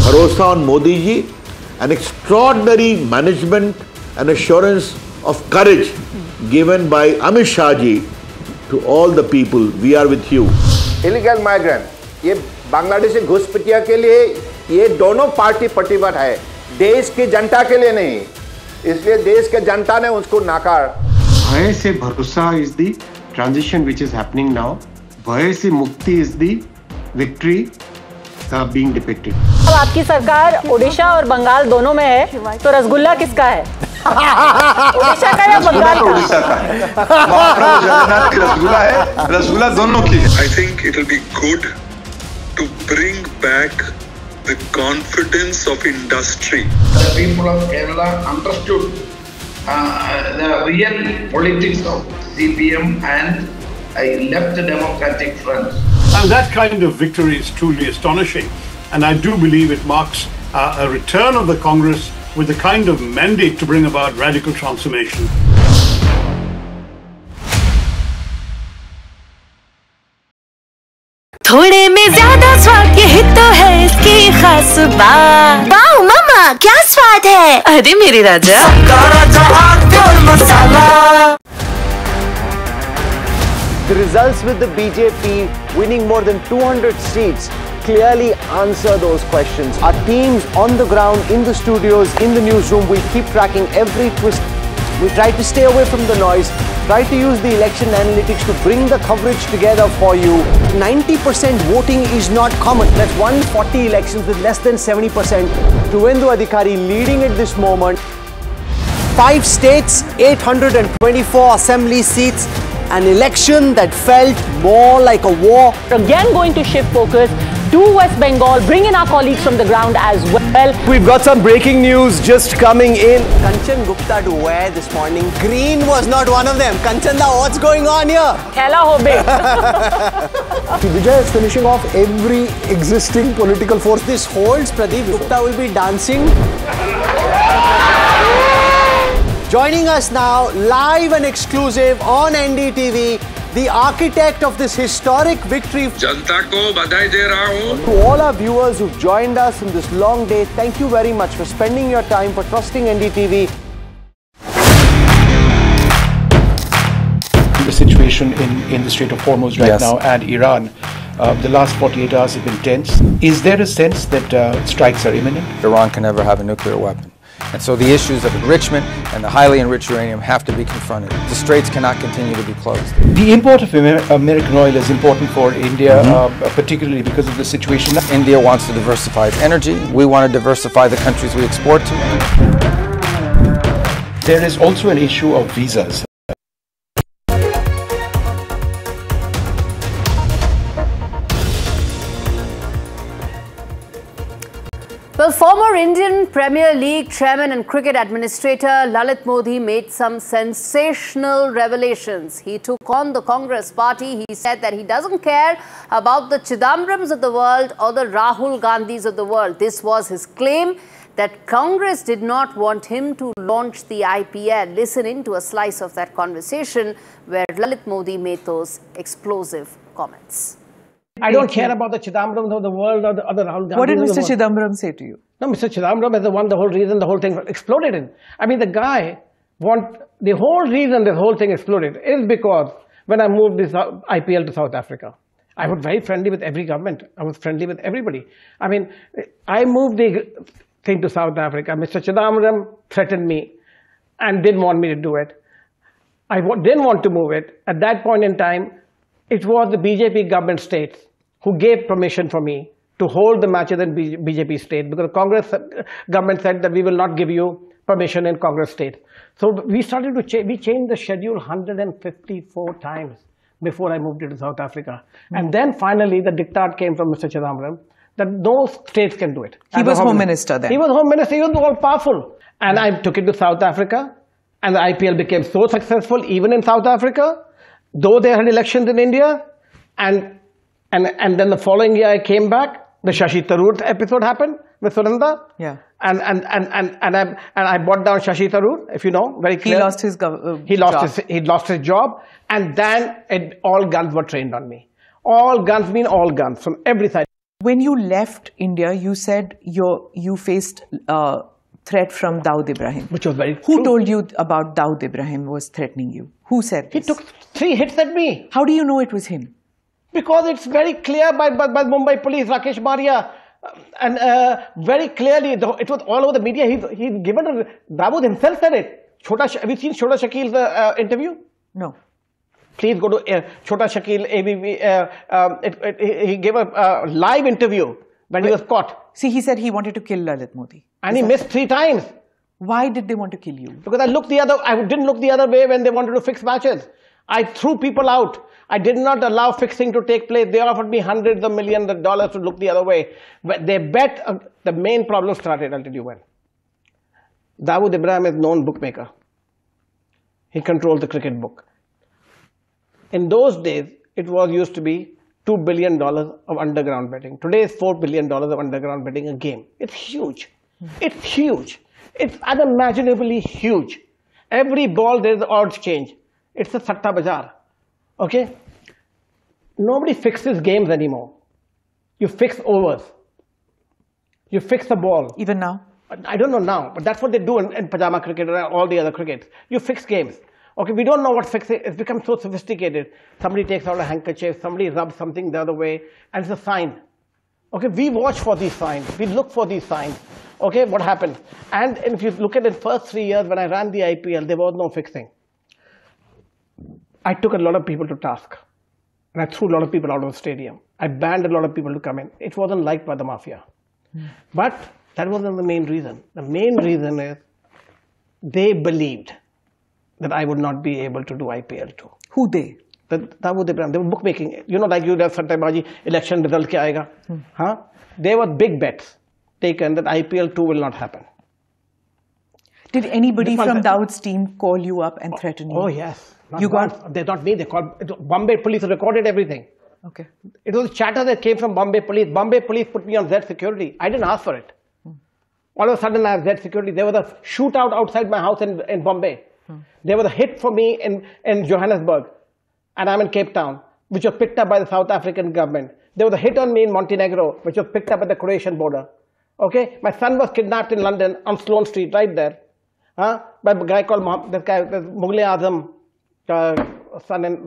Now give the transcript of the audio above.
Bharosa on Modi ji, an extraordinary management and assurance of courage given by Amit Shah ji to all the people. We are with you. Illegal migrant, ये बांग्लादेशी घुसपैठिया के लिए ये दोनों party प्रतिबद्ध है, देश की जनता के लिए नहीं, इसलिए देश के जनता ने उसको नाकार। भय से भरोसा is the transition which is happening now. भय से मुक्ति is the victory being depicted. अब आपकी सरकार ओडिशा और बंगाल दोनों में है, तो रसगुल्ला किसका है? ओडिशा का या बंगाल का? ओडिशा का है। महाप्रभु जगन्नाथ की रसगुल्ला है, रसगुल्ला दोनों की है। I think it will be good to bring back the confidence of industry. The people of Kerala understood the real politics of CPM and left the Democratic Front. And that kind of victory is truly astonishing. And I do believe it marks a return of the Congress with the kind of mandate to bring about radical transformation. थोड़े में ज्यादा स्वाद यही तो है इसकी खास बात। वाओ मामा क्या स्वाद है? अरे मेरे राजा मसाला। The results with the BJP winning more than 200 seats clearly answer those questions. Our teams on the ground, in the studios, in the newsroom will keep tracking every twist. We try to stay away from the noise, try to use the election analytics to bring the coverage together for you. 90% voting is not common. That's 140 elections with less than 70%. Tuvendu Adhikari leading at this moment. 5 states, 824 assembly seats. An election that felt more like a war. Again going to shift focus to West Bengal, bring in our colleagues from the ground as well. We've got some breaking news just coming in. Kanchan Gupta to wear this morning. Green was not one of them. Kanchanda, what's going on here? Khela hobe. Vijay is finishing off every existing political force. This holds, Pradeep Gupta will be dancing. Joining us now, live and exclusive on NDTV, the architect of this historic victory. जनता को बधाई दे रहा हूँ। To all our viewers who've joined us in this long day, thank you very much for spending your time, for trusting NDTV. The situation in the Strait of Hormuz right now and Iran, the last 48 hours have been tense. Is there a sense that strikes are imminent? Iran can never have a nuclear weapon. And so the issues of enrichment and the highly enriched uranium have to be confronted. The straits cannot continue to be closed. The import of American oil is important for India, particularly because of the situation. India wants to diversify its energy. We want to diversify the countries we export to. There is also an issue of visas. Well, former Indian Premier League chairman and cricket administrator Lalit Modi made some sensational revelations. He took on the Congress party. He said that he doesn't care about the Chidambarams of the world or the Rahul Gandhis of the world. This was his claim that Congress did not want him to launch the IPL. Listen in to a slice of that conversation where Lalit Modi made those explosive comments. I don't care about the Chidambarams of the world or the other Rahul Gandhis. What did Mr. Chidambaram say to you? No, Mr. Chidambaram is the one, the whole reason the whole thing exploded in. I mean, the guy the whole reason this whole thing exploded is because when I moved this IPL to South Africa, I was very friendly with every government. I was friendly with everybody. I mean, I moved the thing to South Africa. Mr. Chidambaram threatened me and didn't want me to do it. I didn't want to move it. At that point in time, it was the BJP government states who gave permission for me to hold the matches in BJP state, because the Congress government said that we will not give you permission in Congress state. So we started to change. We changed the schedule 154 times before I moved to South Africa. And then finally the diktat came from Mr. Chidambaram that no states can do it. He was Home Minister then. He was Home Minister. He was all powerful. And I took it to South Africa, and the IPL became so successful even in South Africa, though they had elections in India. And then the following year I came back. The Shashi Tharoor episode happened with Sunanda. Yeah. And I brought down Shashi Tharoor, if you know, very clear. He lost his job. He lost his job, and then all guns were trained on me. All guns mean all guns from every side. When you left India, you said you faced threat from Dawood Ibrahim. Which was very Who true. told you about Dawood Ibrahim was threatening you? Who said this? He took 3 hits at me. How do you know it was him? Because it's very clear by Mumbai police, Rakesh Maria, and very clearly, it was all over the media. He's given Dawood himself said it. Have you seen Chota Shakil's interview? No. Please go to Chota Shakil, ABB. He gave a live interview when he was caught. See, he said he wanted to kill Lalit Modi. And he missed 3 times. Why did they want to kill you? Because I didn't look the other way when they wanted to fix matches. I threw people out. I did not allow fixing to take place. They offered me hundreds of millions of dollars to look the other way. But they bet the main problem started, I'll tell you when. Dawood Ibrahim is a known bookmaker. He controls the cricket book. In those days, it was used to be $2 billion of underground betting. Today is $4 billion of underground betting a game. It's huge. It's huge. It's unimaginably huge. Every ball there is odds change. It's a satta bazaar. Okay? Nobody fixes games anymore. You fix overs. You fix the ball. Even now? I don't know now, but that's what they do in pajama cricket and all the other crickets. You fix games. Okay, we don't know what fixing. It's become so sophisticated. Somebody takes out a handkerchief, somebody rubs something the other way, and it's a sign. Okay, we watch for these signs. We look for these signs. Okay, what happened? And if you look at the first 3 years when I ran the IPL, there was no fixing. I took a lot of people to task. And I threw a lot of people out of the stadium. I banned a lot of people to come in. It wasn't liked by the mafia. But that wasn't the main reason. The main reason is they believed that I would not be able to do IPL too. Who they? Dawood Ibrahim. They were bookmaking. You know, like you have Sattaibaji, election result kya aayega? Huh? They were big bets taken that IPL 2 will not happen. Did anybody from Dawood's team call you up and threaten you? Oh, yes. They're not me. They called Bombay police recorded everything. Okay. It was chatter that came from Bombay police. Bombay police put me on Z security. I didn't ask for it. All of a sudden I have Z security. There was a shootout outside my house in Bombay. There was a hit for me in Johannesburg. And I'm in Cape Town, which was picked up by the South African government. There was a hit on me in Montenegro, which was picked up at the Croatian border. Okay? My son was kidnapped in London on Sloane Street, right there. By a guy called this Mughal-e Azam son in